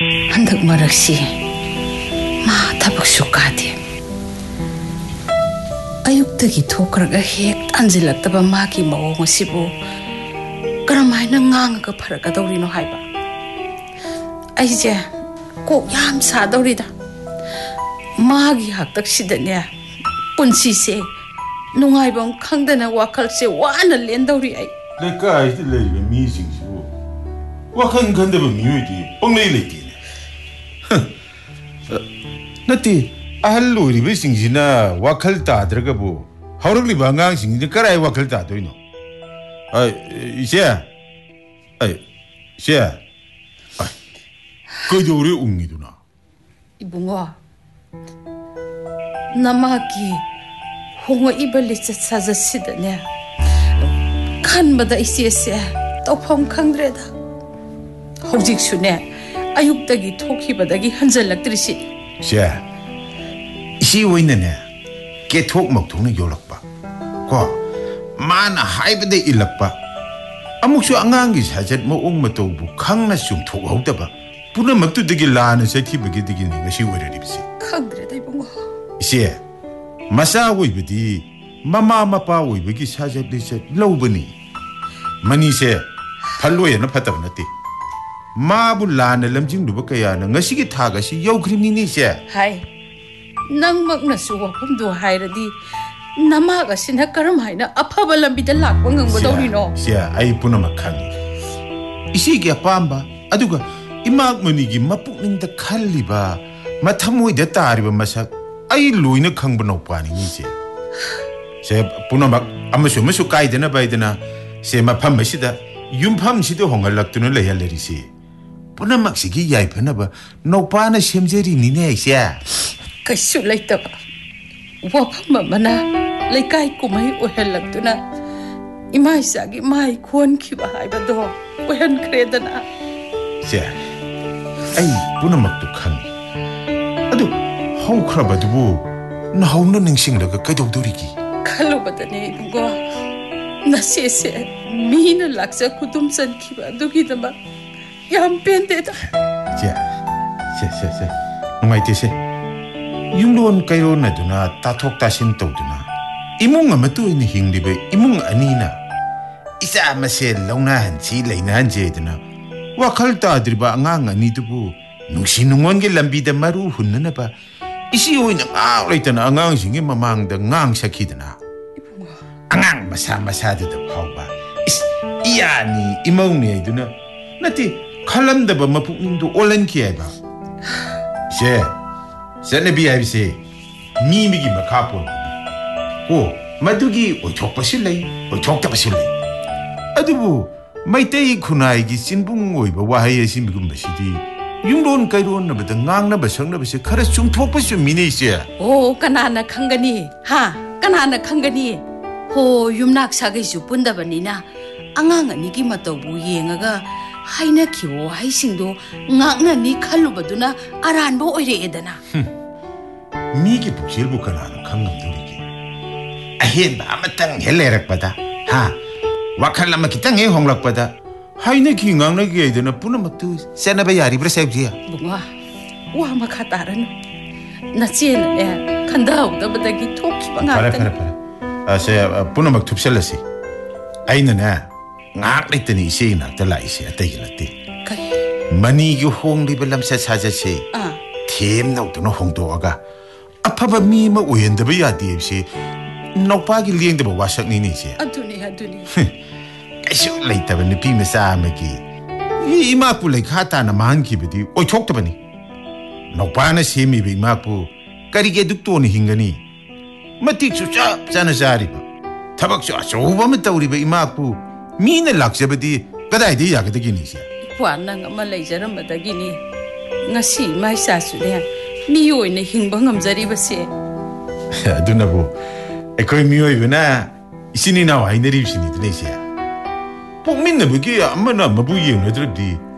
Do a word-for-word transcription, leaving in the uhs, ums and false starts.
한덕 머럭시 마 타박쇼 가디 아육덕이 토크라가 핵 딴질렀다바 마기 먹어 시부 그럼하이나 강아가 팔아가더리노 하이바 아이제 꼭 얌 사더리다 마기 학덕시더냐 본시세 농아이봉 강대나 와칼세 와나 렌더리 아이 내가 아이들 레이베 미징시고 와칸 간다바 미외디 뻥레이 레이디네 나티 아할로리베 싱지나 와칼 따들어가보 하루리 방강 싱지 까라이 와칼 따도이노 아 이제 아 이제 아 그저 우리 웅이도나 이봉아 나마기 홍어 이발리자 사자시더냐 칸바다 이시에세 떡펑 칸드레다 허직수네 아육덕이 톡히바닥이 한절락들이시 세 이시 오이네네 개톡 먹통는 요락바 고 마나 하이브데 일락바 아묵수 앙앙기 사jet 모옹 마토부 캉나 좀 톡하우다바 부나 막두되기 라는 세티브게 되기 것이 오래리비시 칸드레다 이봉아 이시 마사 오이브디 마마 마파 오이브기 사jet 리셋 로우버니 마니세 팔로에나 파타브나티 마부 라나 람징루바 까야나 ngasi기 타가시 여우크림니니세 하이 낭막나수 와품도 하이라디 나마가 신나 그럼하이나 아파발 람비다 락바 응보더리노 시야 아이 부나마 칸니 이시기 아빠암바 아두가 이막머니기 마북닝다 칼리바 마타모이다 따리바 마삭 아이 로이나 캉바노 빠니니세 세 부나마 아마쇼 마쇼 까이데나 바이데나 세 마팜마시다 윰팜시도 홍갈락두는 레얄레리시 부나막시기 야이파나바 노파나 셈제리니네 이시야 그수 레이터바 와팜마마나 레이카이 꾸마이 오헬락두나 이마이사기 마이 쿠원키바 하이바도 오현 크레다나 세 아이 부나막도 칸니 아두 하우크라바두부 나하우나 닝싱라가 까이도도리기 칼로바다네 이bungo 나세세 미나 락사 구둠산 키바 두기다마 얌펜데다 자, 세세세 농아이테세 융론 까이로나두나 따톡따신 떠두나 이몽 아마뚜이니 힝리베 이몽 아니나 이사 마세 롱나한지 레이나한제드나 와칼 따드리바 앙앙 아니두부 농시농원게 람비다 마루 훈나나바 이시 오이나 아우레이타나 앙앙싱게 마망다 앙사키드나 앙앙 마사 마사드다 파우바 이스 이야니 이몽니에두나 나티 칼람다바 마북닝도 올렌키에바 세 세네비 아비세 미미기 마카폰 고 마두기 오촉바실레 오촉다바실레 아두부 마이테이 쿠나이기 신붕 오이바 와하이에시 미금바시디 융론 까이론 나바다 낭나바 성나바시 카라 중톡바시 미네이세 오 까나나 칸가니 하 까나나 칸가니 호 윰낙사게수 뿐다바니나 앙앙아니기 마토부 예nga가 하이나 키워 하이싱도 낭나니 칼루바두나 아란보 오이레에다나 미기 북실부 까나나 칸감도리기 아힌바 아마땅 헬레락바다 하 와칼라마 기땅에 홍락바다 하이나 기낭나기 에데나 뿌나마뚜 세나바 야리브라 세브지야 붕아 와마 카타라노 나치에네 칸다우다바다기 토키바 파라 파라 파라 아세 뿌나막 툭셀라시 아이나나 ngakleitani ise na tala ise atayilati kai manigi hongli belam sa sajase ah them nau to no hongdo aga apaba mi ma uyenda ba yadi ise nokpa gi liengda ba wasak ni ni ise aduni aduni kaishu leitaba ni pi mesa amagi ima pu lai khata na mangi bedi oi chok ta bani nokpa na semi be ma pu kari ge duk to ni hingani matik su cha chana jari ba tabak su aso ba ma tawri ba ima pu 미나 락세버디 그다이디 야게되기니시 부안낭 아마 레이저럼바다기니 ngasi mai sa수네 미오이네 힝방암자리바세 아두나보 에코이 미오이브나 이신이나 와이너리브시니 드네시야 폭민나부기 아마나 마부이응나들디